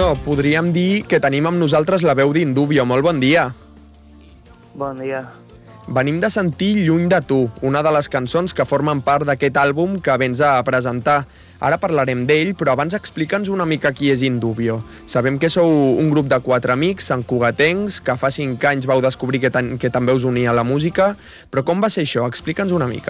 Bruno, podríem dir que tenim amb nosaltres la veu d'Indubio. Molt bon dia. Bon dia. Venim de sentir Lluny de tu, una de les cançons que formen part d'aquest àlbum que vens a presentar. Ara parlarem d'ell, però abans explica'ns una mica qui és Indubio. Sabem que sou un grup de 4 amics, santcugatencs, que fa 5 anys vau descobrir que també us unia a la música, però com va ser això? Explica'ns una mica.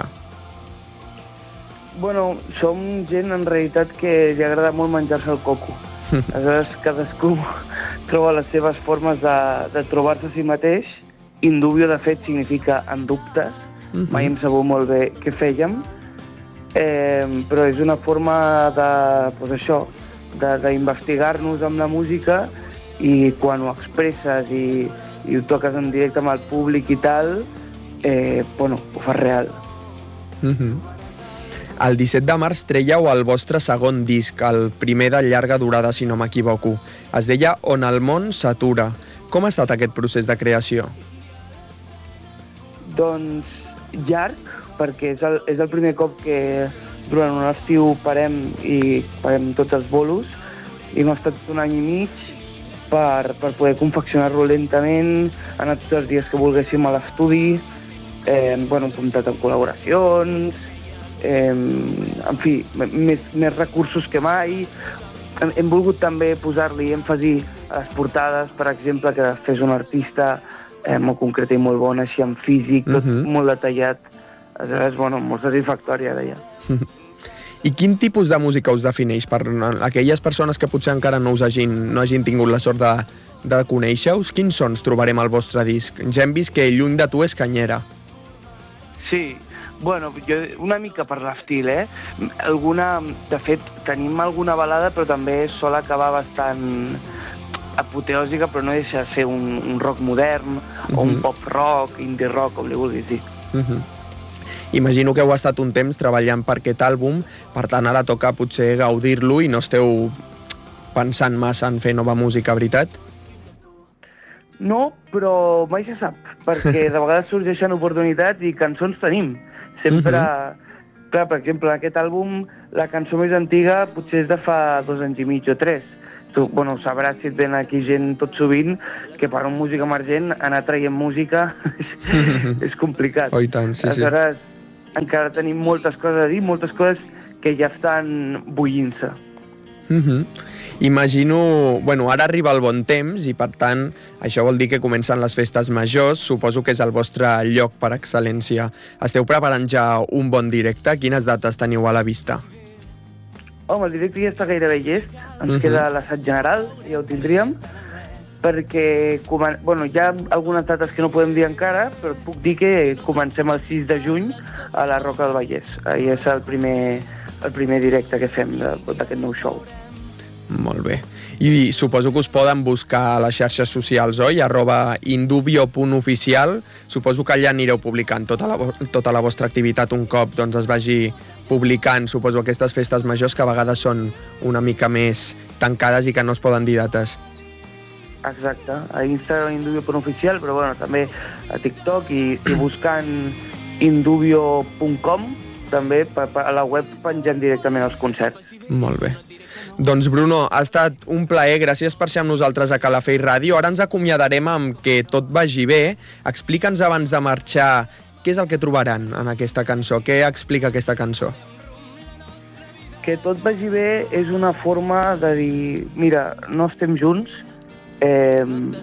Bueno, som gent en realitat que li agrada molt menjar-se el coco. Aleshores, cadascú troba les seves formes de trobar-se a si mateix. Indubio, de fet, significa en dubtes. Mai hem sabut molt bé què fèiem. Però és una forma d'investigar-nos amb la música i quan ho expresses i ho toques en directe amb el públic i tal, ho fas real. El 17 de març trèieu el vostre segon disc, el primer de llarga durada, si no m'equivoco. Es deia On el món s'atura. Com ha estat aquest procés de creació? Doncs llarg, perquè és el primer cop que durant un estiu parem tots els bolos i hem estat un any i mig per poder confeccionar-lo lentament, anar tots els dies que volguéssim a l'estudi, hem comptat amb col·laboracions, en fi, més recursos que mai. Hem volgut també posar-li èmfasi a les portades, per exemple, que fes un artista molt concret i molt bon, així en físic, tot molt detallat. Aleshores, molt satisfactòria, deia. I quin tipus de música us defineix? Per aquelles persones que potser encara no hagin tingut la sort de conèixer-us, quins sons trobarem al vostre disc? Ja hem vist que Lluny de tu és canyera. Sí, una mica per l'estil, de fet, tenim alguna balada, però també sol acabar bastant apoteòsica, però no deixa de ser un rock modern, o un pop rock, indie rock, com li vulguis dir. Imagino que heu estat un temps treballant per aquest àlbum, per tant ara toca potser gaudir-lo i no esteu pensant massa en fer nova música, veritat? No, però mai se sap, perquè de vegades sorgeixen oportunitats i cançons tenim. Sempre, clar, per exemple, en aquest àlbum, la cançó més antiga potser és de fa 2 anys i mig o 3. Tu, sabràs si et ven aquí gent tot sovint que per un músic emergent anar traient música és complicat. Oh, i tant, sí. Aleshores, encara tenim moltes coses a dir, moltes coses que ja estan bullint-se. Imagino, ara arriba el bon temps i per tant això vol dir que comencen les festes majors, suposo que és el vostre lloc per excel·lència. Esteu preparant ja un bon directe? Quines dates teniu a la vista? Home, el directe ja està gairebé llest, ens queda l'assaig general, ja ho tindríem, perquè hi ha algunes dates que no podem dir encara, però puc dir que comencem el 6 de juny a la Roca del Vallès. Ahir és el primer directe que fem d'aquest nou show. Molt bé. I suposo que us poden buscar a les xarxes socials, oi? @indubio.oficial. Suposo que allà anireu publicant tota la vostra activitat un cop es vagi publicant, suposo, aquestes festes majors que a vegades són una mica més tancades i que no es poden dir dates. Exacte. A Instagram indubio.oficial, però també a TikTok i buscant indubio.com també a la web penjant directament els concerts. Molt bé. Doncs Bruno, ha estat un plaer, gràcies per ser amb nosaltres a Calafell Ràdio. Ara ens acomiadarem amb Que tot vagi bé. Explica'ns abans de marxar què és el que trobaran en aquesta cançó, què explica aquesta cançó. Que tot vagi bé és una forma de dir, mira, no estem junts, he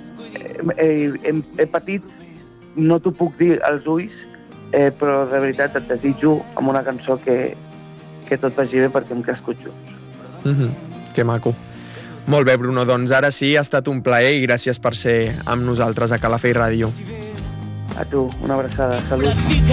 patit, no t'ho puc dir als ulls, però de veritat et desitjo amb una cançó que tot vagi bé perquè hem crescut junts. Que maco. Molt bé, Bruno, doncs ara sí, ha estat un plaer i gràcies per ser amb nosaltres a Calafell Ràdio. A tu, una abraçada, salut.